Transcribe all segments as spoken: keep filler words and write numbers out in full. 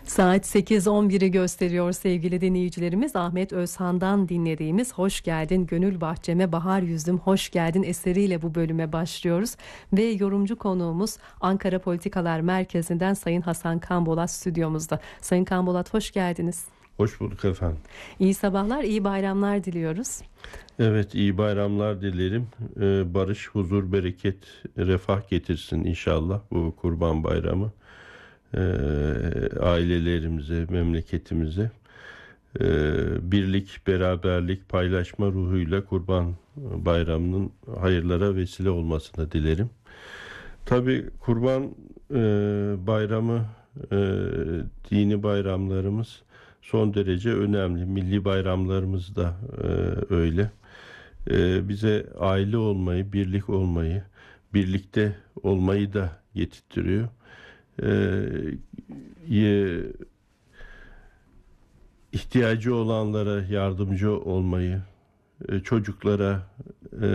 Saat sekiz on biri gösteriyor sevgili dinleyicilerimiz. Ahmet Özhan'dan dinlediğimiz Hoş Geldin Gönül Bahçeme Bahar Yüzdüm Hoş Geldin eseriyle bu bölüme başlıyoruz. Ve yorumcu konuğumuz Ankara Politikalar Merkezi'nden Sayın Hasan Kanbolat stüdyomuzda. Sayın Kanbolat, hoş geldiniz. Hoş bulduk efendim. İyi sabahlar, iyi bayramlar diliyoruz. Evet, iyi bayramlar dilerim. Ee, barış, huzur, bereket, refah getirsin inşallah bu Kurban Bayramı. Ee, ailelerimize, memleketimize ee, birlik, beraberlik, paylaşma ruhuyla Kurban Bayramı'nın hayırlara vesile olmasını dilerim. Tabii Kurban e, Bayramı, e, dini bayramlarımız son derece önemli. Milli bayramlarımız da e, öyle. E, bize aile olmayı, birlik olmayı, birlikte olmayı da getirtiyor. E, ihtiyacı olanlara yardımcı olmayı, e, çocuklara e,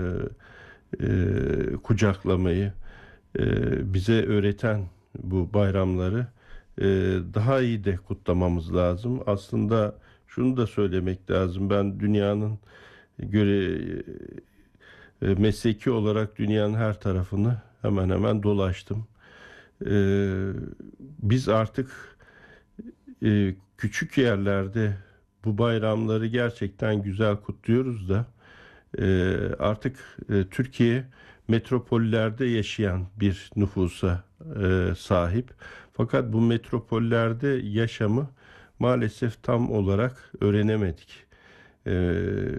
e, kucaklamayı e, bize öğreten bu bayramları e, daha iyi de kutlamamız lazım. Aslında şunu da söylemek lazım. Ben dünyanın göre e, mesleki olarak dünyanın her tarafını hemen hemen dolaştım. E, biz artık e, küçük yerlerde bu bayramları gerçekten güzel kutluyoruz da e, artık e, Türkiye metropollerde yaşayan bir nüfusa e, sahip. Fakat bu metropollerde yaşamı maalesef tam olarak öğrenemedik. E,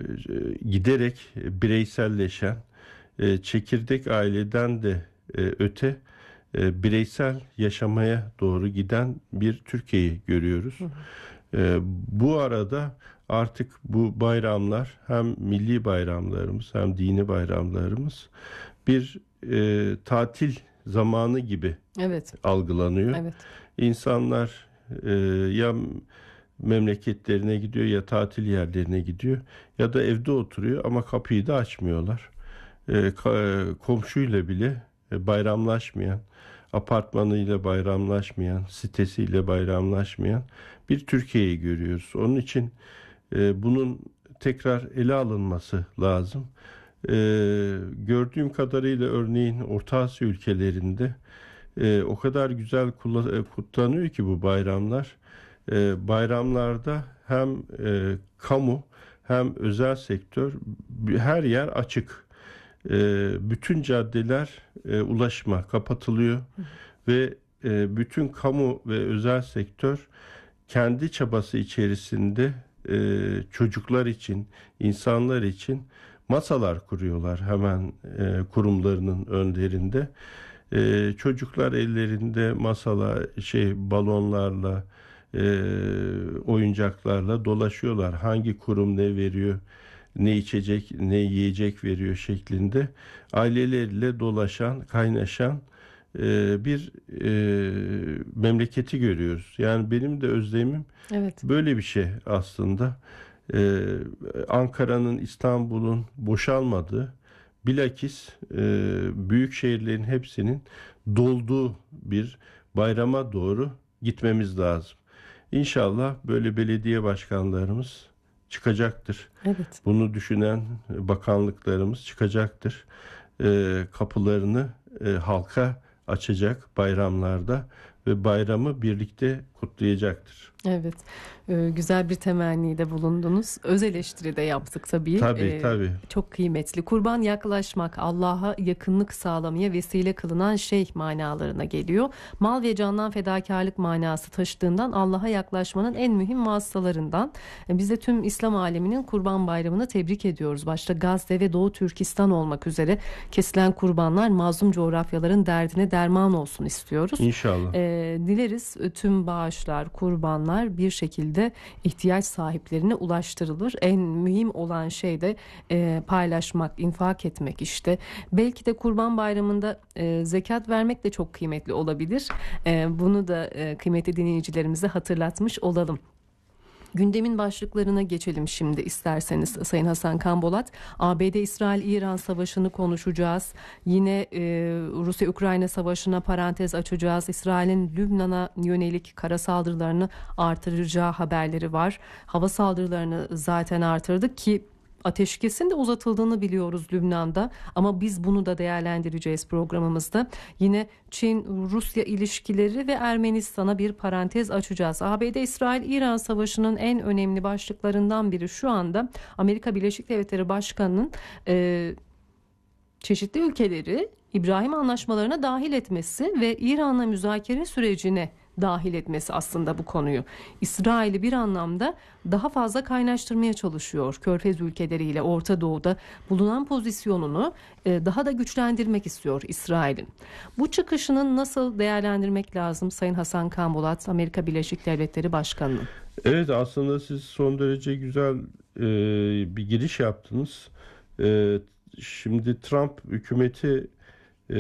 giderek bireyselleşen, e, çekirdek aileden de e, öte e, bireysel yaşamaya doğru giden bir Türkiye'yi görüyoruz. Hı hı. E, bu arada artık bu bayramlar, hem milli bayramlarımız hem dini bayramlarımız bir e, tatil zamanı gibi evet. algılanıyor. Evet. İnsanlar e, ya memleketlerine gidiyor ya tatil yerlerine gidiyor ya da evde oturuyor ama kapıyı da açmıyorlar. E, ka- komşuyla bile e, bayramlaşmayan, apartmanıyla bayramlaşmayan, sitesiyle bayramlaşmayan bir Türkiye'yi görüyoruz. Onun için e, bunun tekrar ele alınması lazım. E, gördüğüm kadarıyla örneğin Orta Asya ülkelerinde e, o kadar güzel kutlanıyor ki bu bayramlar. E, bayramlarda hem e, kamu hem özel sektör, her yer açık. E, bütün caddeler e, ulaşıma kapatılıyor. Hı. Ve e, bütün kamu ve özel sektör kendi çabası içerisinde e, çocuklar için, insanlar için masalar kuruyorlar hemen e, kurumlarının önlerinde. E, çocuklar ellerinde masalar, şey balonlarla, e, oyuncaklarla dolaşıyorlar. Hangi kurum ne veriyor, ne içecek, ne yiyecek veriyor şeklinde aileleriyle dolaşan, kaynaşan e, bir e, memleketi görüyoruz. Yani benim de özlemim evet. böyle bir şey aslında. Ee, Ankara'nın, İstanbul'un boşalmadığı, bilakis e, büyük şehirlerin hepsinin dolduğu bir bayrama doğru gitmemiz lazım. İnşallah böyle belediye başkanlarımız çıkacaktır. Evet. Bunu düşünen bakanlıklarımız çıkacaktır. Ee, kapılarını e, halka açacak bayramlarda ve bayramı birlikte kutlayacaktır. Evet, ee, güzel bir temennide bulundunuz. Öz eleştiri de yaptık tabii. Tabii ee, tabii. Çok kıymetli. Kurban yaklaşmak, Allah'a yakınlık sağlamaya vesile kılınan şey manalarına geliyor. Mal ve candan fedakarlık manası taşıdığından Allah'a yaklaşmanın en mühim vasıtalarından. Biz de tüm İslam aleminin Kurban Bayramı'nı tebrik ediyoruz. Başta Gazze ve Doğu Türkistan olmak üzere kesilen kurbanlar mazlum coğrafyaların derdine derman olsun istiyoruz. İnşallah. Ee, dileriz tüm bağışlar, kurbanlar bir şekilde ihtiyaç sahiplerine ulaştırılır. En mühim olan şey de e, paylaşmak, infak etmek işte. Belki de Kurban Bayramı'nda e, zekat vermek de çok kıymetli olabilir. E, bunu da e, kıymetli dinleyicilerimize hatırlatmış olalım. Gündemin başlıklarına geçelim şimdi isterseniz Sayın Hasan Kambolat. A B D İsrail-İran savaşını konuşacağız. Yine e, Rusya-Ukrayna savaşına parantez açacağız. İsrail'in Lübnan'a yönelik kara saldırılarını artıracağı haberleri var. Hava saldırılarını zaten artırdı ki ateşkesin de uzatıldığını biliyoruz Lübnan'da, ama biz bunu da değerlendireceğiz programımızda. Yine Çin-Rusya ilişkileri ve Ermenistan'a bir parantez açacağız. A B D İsrail-İran savaşının en önemli başlıklarından biri şu anda Amerika Birleşik Devletleri Başkanı'nın e, çeşitli ülkeleri İbrahim Anlaşmalarına dahil etmesi ve İran'la müzakere sürecine dahil etmesi aslında bu konuyu. İsrail'i bir anlamda daha fazla kaynaştırmaya çalışıyor. Körfez ülkeleriyle Orta Doğu'da bulunan pozisyonunu daha da güçlendirmek istiyor İsrail'in. Bu çıkışının nasıl değerlendirmek lazım Sayın Hasan Kambolat, Amerika Birleşik Devletleri Başkanı'nın? Evet, aslında siz son derece güzel e, bir giriş yaptınız. E, şimdi Trump hükümeti e,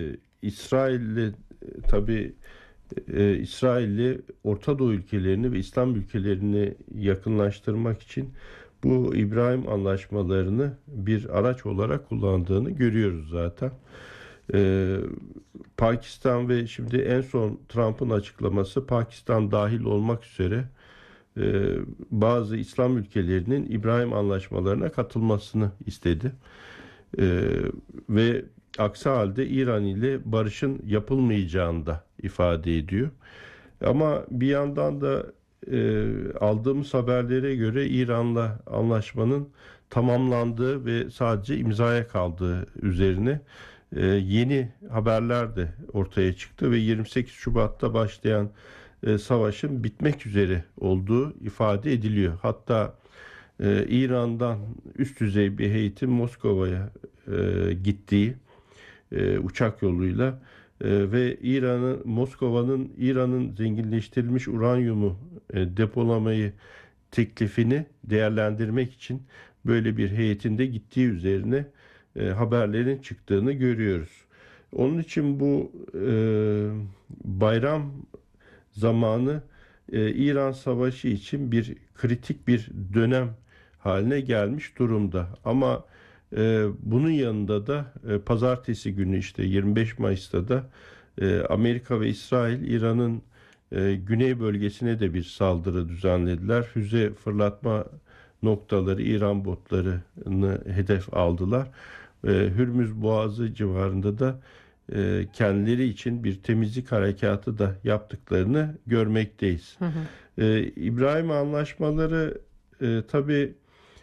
İsrail'le tabii Ee, İsrail'i Orta Doğu ülkelerini ve İslam ülkelerini yakınlaştırmak için bu İbrahim anlaşmalarını bir araç olarak kullandığını görüyoruz zaten. Ee, Pakistan ve şimdi en son Trump'ın açıklaması, Pakistan dahil olmak üzere e, bazı İslam ülkelerinin İbrahim anlaşmalarına katılmasını istedi. Ee, ve aksi halde İran ile barışın yapılmayacağını da ifade ediyor. Ama bir yandan da e, aldığımız haberlere göre İran'la anlaşmanın tamamlandığı ve sadece imzaya kaldığı üzerine e, yeni haberler de ortaya çıktı ve yirmi sekiz Şubat'ta başlayan e, savaşın bitmek üzere olduğu ifade ediliyor. Hatta e, İran'dan üst düzey bir heyetin Moskova'ya e, gittiği e, uçak yoluyla e, ve İran'ın Moskova'nın İran'ın zenginleştirilmiş uranyumu e, depolamayı teklifini değerlendirmek için böyle bir heyetin de gittiği üzerine e, haberlerin çıktığını görüyoruz. Onun için bu e, bayram zamanı e, İran Savaşı için bir kritik bir dönem haline gelmiş durumda. Ama e, bunun yanında da e, pazartesi günü işte yirmi beş Mayıs'ta da e, Amerika ve İsrail İran'ın e, güney bölgesine de bir saldırı düzenlediler. Füze fırlatma noktaları, İran botlarını hedef aldılar. E, Hürmüz Boğazı civarında da e, kendileri için bir temizlik harekatı da yaptıklarını görmekteyiz. Hı hı. E, İbrahim anlaşmaları e, tabii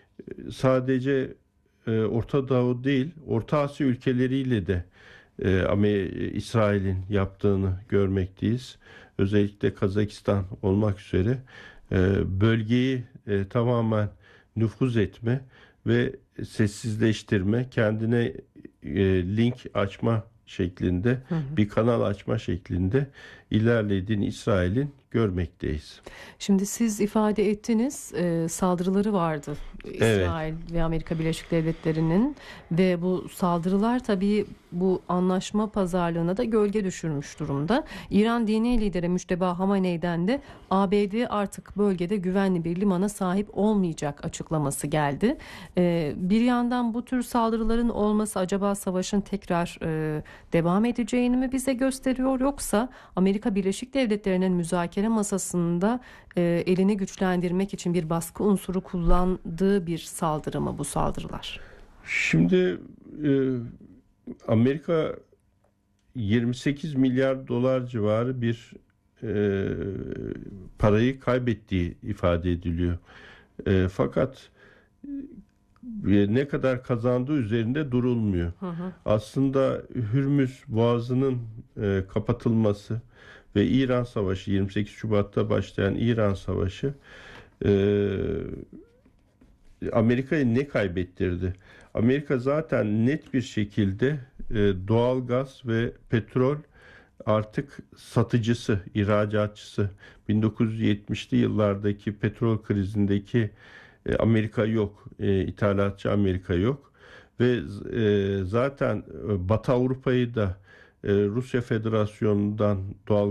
sadece e, Orta Doğu değil, Orta Asya ülkeleriyle de e, ama İsrail'in yaptığını görmekteyiz. Özellikle Kazakistan olmak üzere e, bölgeyi e, tamamen nüfuz etme ve sessizleştirme, kendine e, link açma şeklinde, hı hı. bir kanal açma şeklinde ilerlediğini İsrail'in görmekteyiz. Şimdi siz ifade ettiniz, e, saldırıları vardı İsrail evet. ve Amerika Birleşik Devletleri'nin ve bu saldırılar tabii bu anlaşma pazarlığına da gölge düşürmüş durumda. İran dini lideri Müşteba Hamaney'den de A B D artık bölgede güvenli bir limana sahip olmayacak açıklaması geldi. E, bir yandan bu tür saldırıların olması acaba savaşın tekrar e, devam edeceğini mi bize gösteriyor, yoksa Amerika Birleşik Devletleri'nin müzakere masasında e, elini güçlendirmek için bir baskı unsuru kullandığı bir saldırı mı bu saldırılar? Şimdi e, Amerika yirmi sekiz milyar dolar civarı bir e, parayı kaybettiği ifade ediliyor. E, fakat e, ne kadar kazandığı üzerinde durulmuyor. Hı hı. Aslında Hürmüz Boğazı'nın e, kapatılması ve İran Savaşı, yirmi sekiz Şubat'ta başlayan İran Savaşı e, Amerika'ya ne kaybettirdi? Amerika zaten net bir şekilde e, doğal gaz ve petrol artık satıcısı, ihracatçısı. bin dokuz yüz yetmişli yıllardaki petrol krizindeki e, Amerika yok, e, ithalatçı Amerika yok ve e, zaten Batı Avrupa'yı da e, Rusya Federasyonu'ndan doğal